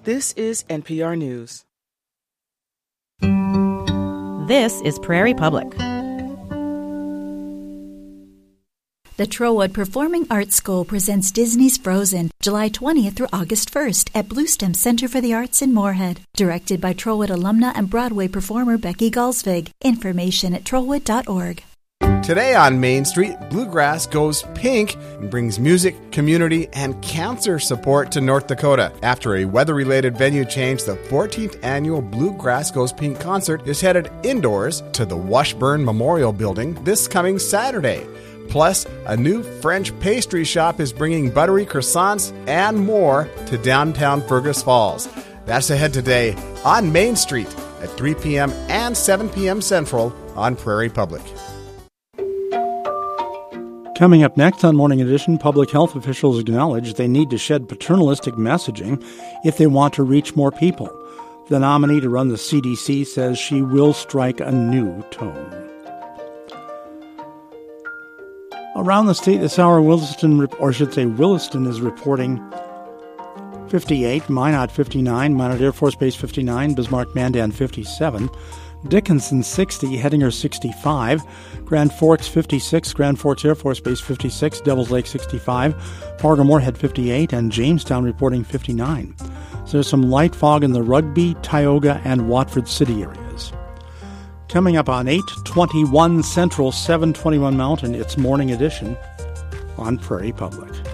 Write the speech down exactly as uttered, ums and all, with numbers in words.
This is N P R News. This is Prairie Public. The Trowwood Performing Arts School presents Disney's Frozen, July twentieth through August first at Bluestem Center for the Arts in Moorhead. Directed by Trowwood alumna and Broadway performer Becky Galsvig. Information at trowwood dot org. Today on Main Street, Bluegrass goes pink and brings music, community, and cancer support to North Dakota. After a weather-related venue change, the fourteenth annual Bluegrass Goes Pink concert is headed indoors to the Washburn Memorial Building this coming Saturday. Plus, a new French pastry shop is bringing buttery croissants and more to downtown Fergus Falls. That's ahead today on Main Street at three p.m. and seven p.m. Central on Prairie Public. Coming up next on Morning Edition, public health officials acknowledge they need to shed paternalistic messaging if they want to reach more people. The nominee to run the C D C says she will strike a new tone. Around the state this hour, Williston, or I should say Williston, is reporting fifty-eight, Minot fifty-nine, Minot Air Force Base fifty-nine, Bismarck-Mandan fifty-seven, Dickinson sixty, Hettinger sixty-five, Grand Forks fifty-six, Grand Forks Air Force Base fifty-six, Devils Lake sixty-five, Fargo-Moorhead fifty-eight, and Jamestown reporting fifty-nine. So there's some light fog in the Rugby, Tioga, and Watford City areas. Coming up on eight twenty-one Central, seven twenty-one Mountain, it's Morning Edition on Prairie Public.